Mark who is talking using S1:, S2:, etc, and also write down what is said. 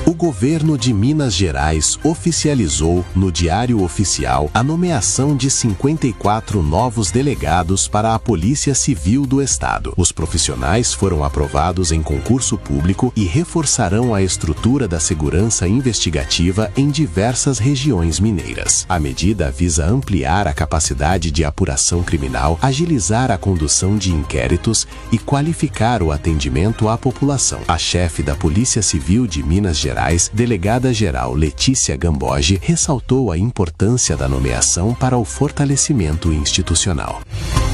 S1: O governo de Minas Gerais oficializou no Diário Oficial a nomeação de 54 novos delegados para a Polícia Civil do Estado. Os profissionais foram aprovados em concurso público e reforçarão a estrutura da segurança investigativa em diversas regiões mineiras. A medida visa ampliar a capacidade de apuração criminal, agilizar a condução de inquéritos e qualificar o atendimento à população. A chefe da Polícia Civil de Minas Gerais, delegada-geral Letícia Gamboge, ressaltou a importância da nomeação para o fortalecimento institucional.